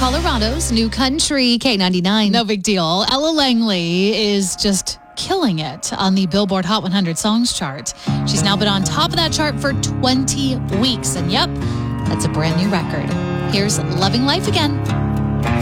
Colorado's new country, K99. No big deal. Ella Langley is just killing it on the Billboard Hot 100 Songs chart. She's now been on top of that chart for 20 weeks. And yep, that's a brand new record. Here's Loving Life Again.